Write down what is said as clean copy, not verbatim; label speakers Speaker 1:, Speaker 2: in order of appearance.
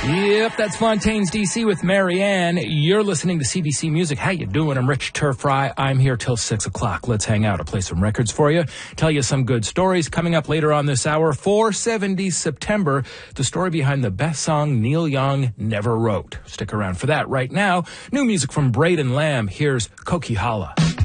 Speaker 1: Yep, that's Fontaine's DC with Marianne. You're listening to CBC Music. How you doing? I'm Rich Turfry. I'm here till 6 o'clock. Let's hang out. I'll play some records for you, tell you some good stories. Coming up later on this hour, 470 September, the story behind the best song Neil Young never wrote. Stick around for that. Right now, new music from Braden Lamb. Here's Coquihalla.